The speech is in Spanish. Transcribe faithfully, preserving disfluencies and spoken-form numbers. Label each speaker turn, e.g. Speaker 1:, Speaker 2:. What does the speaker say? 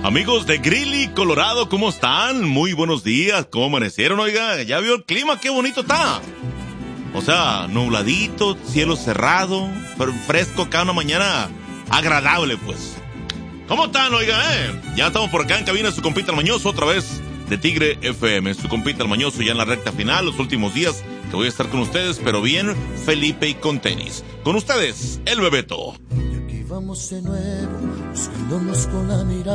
Speaker 1: Amigos de Greeley, Colorado, ¿cómo están? Muy buenos días, ¿cómo amanecieron? Oiga, ¿ya vio el clima? ¡Qué bonito está! O sea, nubladito, cielo cerrado, pero fresco, cada una mañana agradable, pues. ¿Cómo están, oiga, eh? Ya estamos por acá en cabina, su compita el Mañoso, otra vez de Tigre F M. Su compita el Mañoso ya en la recta final, los últimos días que voy a estar con ustedes, pero bien, Felipe y con tenis. Con ustedes, el Bebeto.
Speaker 2: Y aquí vamos de nuevo, buscándonos con la mirada.